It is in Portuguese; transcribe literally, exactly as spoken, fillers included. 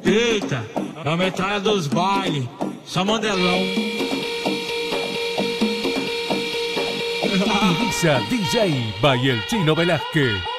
Eita, é a metralha dos bailes, só mandelão. Ibiza D J by el Chino Velázquez.